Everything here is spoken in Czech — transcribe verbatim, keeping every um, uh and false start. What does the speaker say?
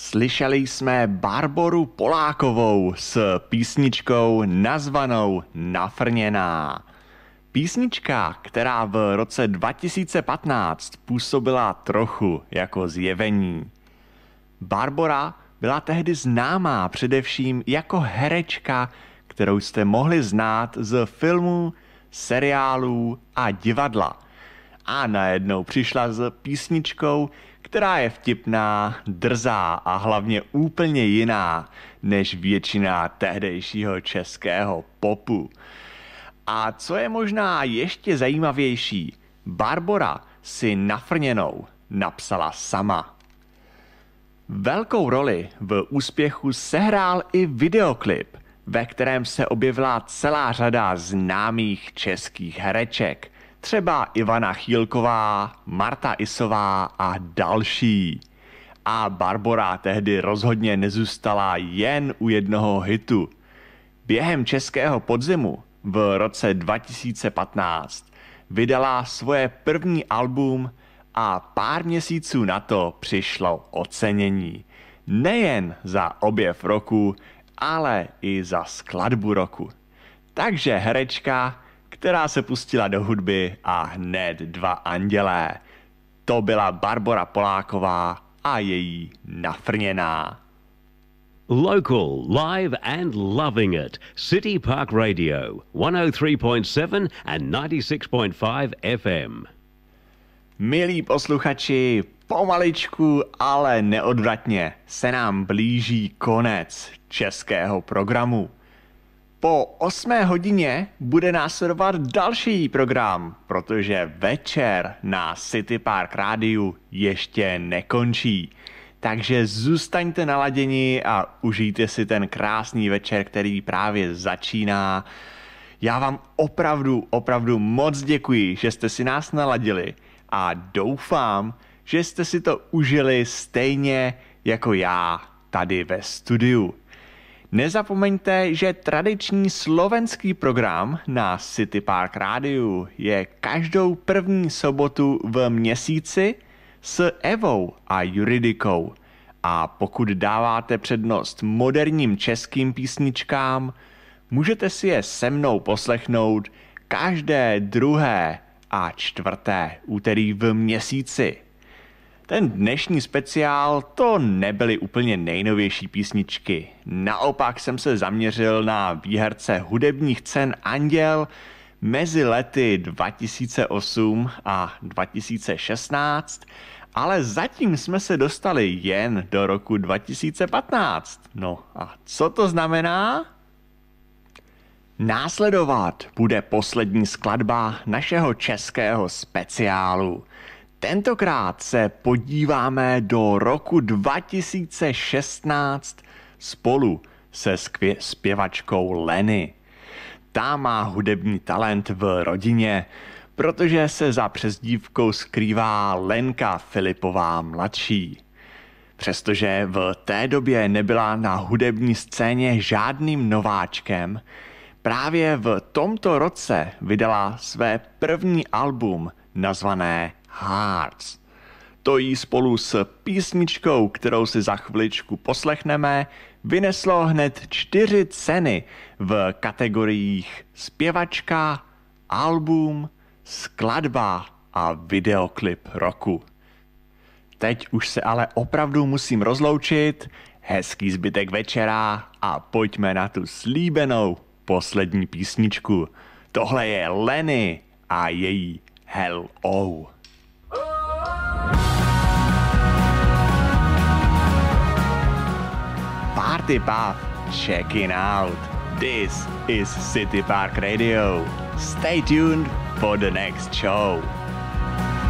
Slyšeli jsme Barboru Polákovou s písničkou nazvanou Nafrněná. Písnička, která v roce dva tisíce patnáct působila trochu jako zjevení. Barbora byla tehdy známá především jako herečka, kterou jste mohli znát z filmů, seriálů a divadla. A najednou přišla s písničkou, která je vtipná, drzá a hlavně úplně jiná než většina tehdejšího českého popu. A co je možná ještě zajímavější, Barbora si Nafrněnou napsala sama. Velkou roli v úspěchu sehrál i videoklip, ve kterém se objevila celá řada známých českých hereček, třeba Ivana Chýlková, Marta Isová a další. A Barbora tehdy rozhodně nezůstala jen u jednoho hitu. Během českého podzimu v roce dva tisíce patnáct vydala svoje první album a pár měsíců na to přišlo ocenění. Nejen za objev roku, ale i za skladbu roku. Takže herečka, která se pustila do hudby a hned dva andělé. To byla Barbora Poláková a její Nafrněná. Local, live and loving it. City Park Radio, one oh three point seven and ninety-six point five F M. Milí posluchači, pomaličku, ale neodvratně se nám blíží konec českého programu. Po osmé hodině bude následovat další program, protože večer na City Park Rádiu ještě nekončí. Takže zůstaňte naladěni a užijte si ten krásný večer, který právě začíná. Já vám opravdu, opravdu moc děkuji, že jste si nás naladili a doufám, že jste si to užili stejně jako já tady ve studiu. Nezapomeňte, že tradiční slovenský program na City Park Rádiu je každou první sobotu v měsíci s Evou a Juridikou. A pokud dáváte přednost moderním českým písničkám, můžete si je se mnou poslechnout každé druhé a čtvrté úterý v měsíci. Ten dnešní speciál to nebyly úplně nejnovější písničky. Naopak jsem se zaměřil na výherce hudebních cen Anděl mezi lety dva tisíce osm a dva tisíce šestnáct, ale zatím jsme se dostali jen do roku dva tisíce patnáct. No a co to znamená? Následovat bude poslední skladba našeho českého speciálu. Tentokrát se podíváme do roku dva tisíce šestnáct spolu se skvě- zpěvačkou Lenny. Ta má hudební talent v rodině, protože se za přezdívkou skrývá Lenka Filipová mladší. Přestože v té době nebyla na hudební scéně žádným nováčkem, právě v tomto roce vydala své první album nazvané Hearts. To jí spolu s písničkou, kterou si za chviličku poslechneme, vyneslo hned čtyři ceny v kategoriích zpěvačka, album, skladba a videoklip roku. Teď už se ale opravdu musím rozloučit, hezký zbytek večera a pojďme na tu slíbenou poslední písničku. Tohle je Lenny a její Hello. Party Puff, checking out. This is City Park Radio. Stay tuned for the next show.